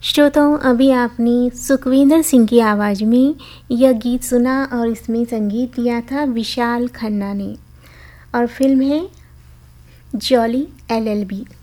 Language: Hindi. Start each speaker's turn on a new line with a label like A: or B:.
A: श्रोताओं, अभी आपने सुखविंदर सिंह की आवाज़ में यह गीत सुना और इसमें संगीत दिया था विशाल खन्ना ने और फिल्म है जॉली LLB।